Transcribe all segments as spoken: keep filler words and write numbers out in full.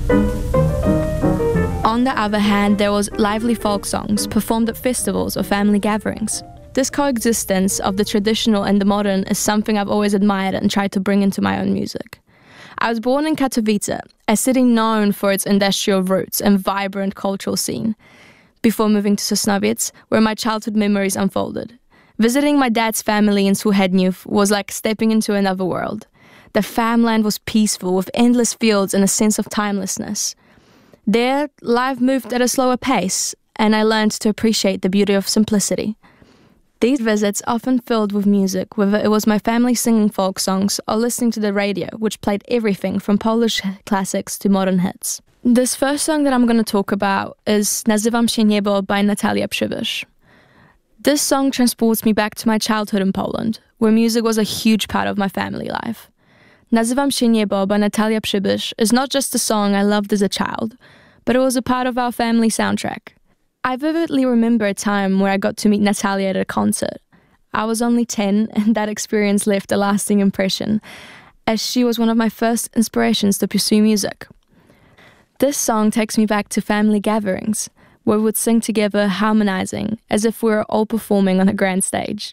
On the other hand, there was lively folk songs performed at festivals or family gatherings. This coexistence of the traditional and the modern is something I've always admired and tried to bring into my own music. I was born in Katowice, a city known for its industrial roots and vibrant cultural scene, before moving to Sosnowiec, where my childhood memories unfolded. Visiting my dad's family in Suchedniów was like stepping into another world. The farmland was peaceful, with endless fields and a sense of timelessness. There, life moved at a slower pace, and I learned to appreciate the beauty of simplicity. These visits often filled with music, whether it was my family singing folk songs or listening to the radio, which played everything from Polish classics to modern hits. This first song that I'm going to talk about is Nazywam się niebo by Natalia Przybysz. This song transports me back to my childhood in Poland, where music was a huge part of my family life. Nazywam się niebo by Natalia Przybysz is not just a song I loved as a child, but it was a part of our family soundtrack. I vividly remember a time where I got to meet Natalia at a concert. I was only ten, and that experience left a lasting impression, as she was one of my first inspirations to pursue music. This song takes me back to family gatherings, where we would sing together, harmonizing, as if we were all performing on a grand stage.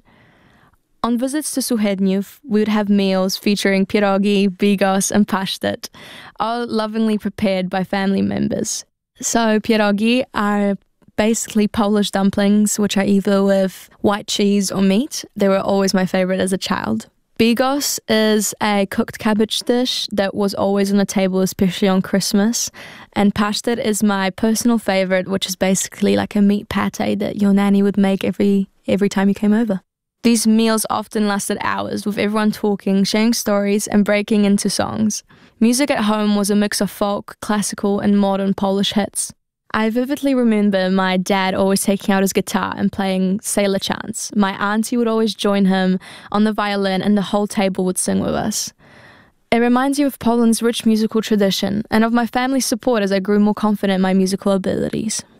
On visits to Suchedniów, we would have meals featuring pierogi, bigos, and pasztet, all lovingly prepared by family members. So pierogi are basically Polish dumplings, which are either with white cheese or meat. They were always my favorite as a child. Bigos is a cooked cabbage dish that was always on the table, especially on Christmas. And pasztet is my personal favorite, which is basically like a meat pate that your nanny would make every every time you came over. These meals often lasted hours, with everyone talking, sharing stories, and breaking into songs. Music at home was a mix of folk, classical, and modern Polish hits. I vividly remember my dad always taking out his guitar and playing sailor chants. My auntie would always join him on the violin, and the whole table would sing with us. It reminds you of Poland's rich musical tradition and of my family's support as I grew more confident in my musical abilities.